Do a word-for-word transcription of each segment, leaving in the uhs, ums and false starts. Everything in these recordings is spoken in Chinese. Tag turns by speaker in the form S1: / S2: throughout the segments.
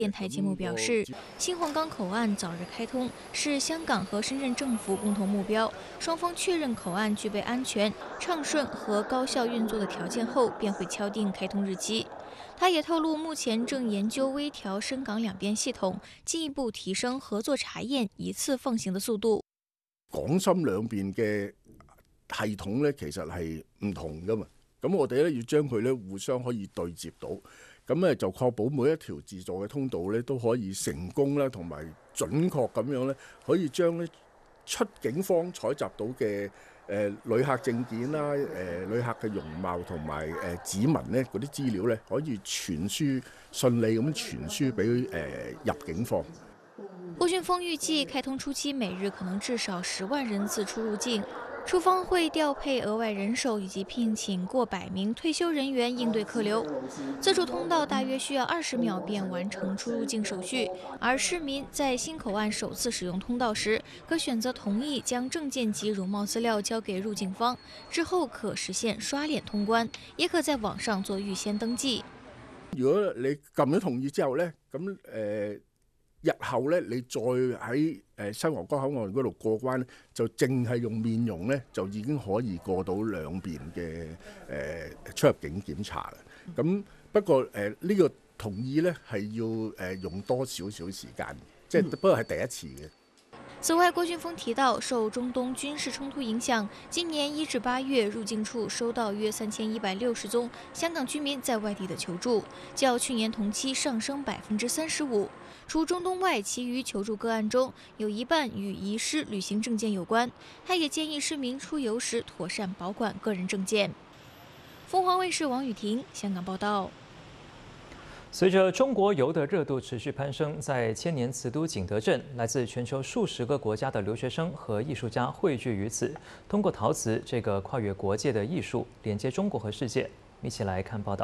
S1: 电台节目表示，新皇岗口岸早日开通是香港和深圳政府共同目标。双方确认口岸具备安全、畅顺和高效运作的条件后，便会敲定开通日期。他也透露，目前正研究微调深港两边系統，進一步提升合作查驗一次放行的速度。
S2: 港深兩邊嘅系統咧，其實係唔同噶嘛。咁我哋咧要將佢咧互相可以對接到。咁咧就確保每一條自助嘅通道咧都可以成功啦，同埋準確咁樣咧，可以將咧出境方採集到嘅誒旅客證件啦、誒、呃、旅客嘅容貌同埋誒指紋咧嗰啲資料咧，可以傳輸順利咁傳輸俾誒入境方。
S1: 郭俊峰預計開通初期每日可能至少十萬人次出入境。處方會調配額外人手，以及聘請過百名退休人員應對客流。自助通道大約需要二十秒便完成出入境手續，而市民在新口岸首次使用通道時，可選擇同意將證件及容貌資料交給入境方，之後可實現刷臉通關，也可在網上做預先登記。
S2: 如果你撳咗同意之後呢，咁誒。呃日後咧，你再喺誒新皇崗口岸嗰度過關，就淨係用面容咧，就已經可以過到兩邊嘅誒出入境檢查啦。咁不過誒呢個同意咧係要誒用多少少時間，即係不過係第一次嘅。
S1: 此外，郭俊峰提到，受中東軍事衝突影響，今年一至八月，入境處收到約三千一百六十宗香港居民在外地的求助，較去年同期上升百分之三十五。除中東外，其餘求助個案中有一半與遺失旅行證件有關。他也建議市民出遊時妥善保管個人證件。鳳凰衛視王雨婷香港報道。
S3: 随着中国游的热度持续攀升，在千年瓷都景德镇，来自全球数十个国家的留学生和艺术家汇聚于此，通过陶瓷这个跨越国界的艺术，连接中国和世界。一起来看报道。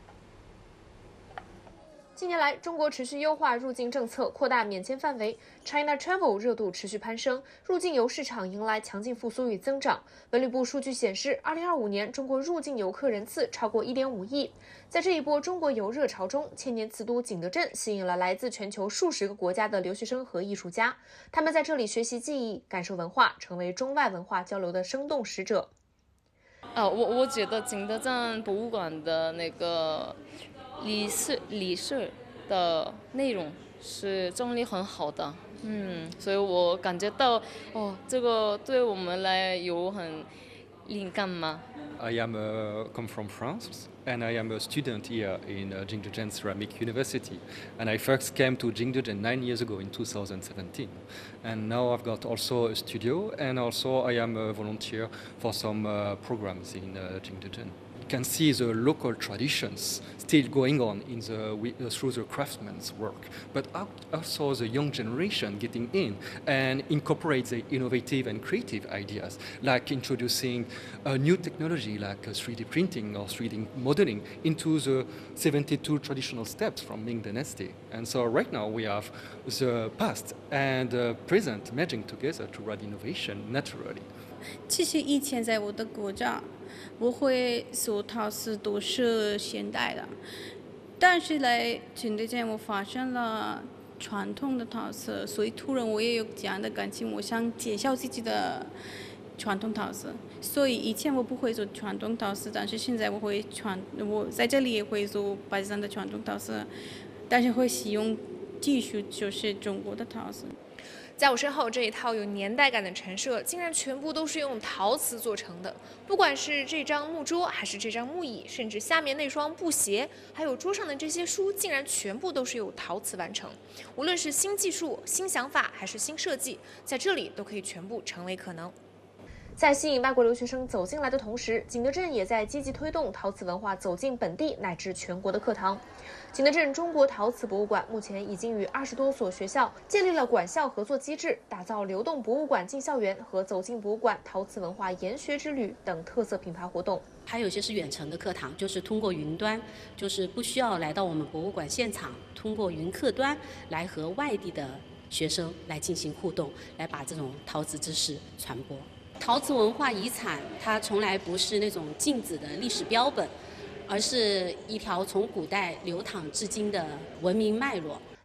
S4: 近年来，中国持续优化入境政策，扩大免签范围 ，China Travel 热度持续攀升，入境游市场迎来强劲复苏与增长。文旅部数据显示，二零二五年中国入境游客人次超过一点五亿。在这一波中国游热潮中，千年瓷都景德镇吸引了来自全球数十个国家的留学生和艺术家，他们在这里学习技艺、感受文化，成为中外文化交流的生动使者。
S5: 呃，我我觉得景德镇博物馆的那个礼饰礼饰的内容是整理很好的，嗯，所以我感觉到哦，这个对我们来有很灵感嘛。
S6: I am uh, come from France, and I am a student here in uh, Jingdezhen Ceramic University. And I first came to Jingdezhen nine years ago in two thousand seventeen. And now I've got also a studio, and also I am a volunteer for some uh, programs in uh, Jingdezhen. You can see the local traditions still going on in the, uh, through the craftsmen's work, but also the young generation getting in and incorporate the innovative and creative ideas, like introducing a new technology like uh, three D printing or three D modeling into the seventy-two traditional steps from Ming Dynasty. And so right now we have the past and uh, present merging together to run innovation naturally.
S7: 其实以前在我的国家，我会说陶瓷都是现代的，但是来景德镇我发现了传统的陶瓷，所以突然我也有这样的感情，我想介绍自己的传统陶瓷。所以以前我不会做传统陶瓷，但是现在我会传，我在这里也会做白山的传统陶瓷，但是会使用技术就是中国的陶瓷。
S4: 在我身后这一套有年代感的陈设，竟然全部都是用陶瓷做成的。不管是这张木桌，还是这张木椅，甚至下面那双布鞋，还有桌上的这些书，竟然全部都是由陶瓷完成。无论是新技术、新想法，还是新设计，在这里都可以全部成为可能。在吸引外国留学生走进来的同时，景德镇也在积极推动陶瓷文化走进本地乃至全国的课堂。景德镇中国陶瓷博物馆目前已经与二十多所学校建立了管校合作机制，打造流动博物馆进校园和走进博物馆陶瓷文化研学之旅等特色品牌活动。
S8: 还有些是远程的课堂，就是通过云端，就是不需要来到我们博物馆现场，通过云客端来和外地的学生来进行互动，来把这种陶瓷知识传播。陶瓷文化遗产，它从来不是那种静止的历史标本，而是一条从古代流淌至今的文明脉络。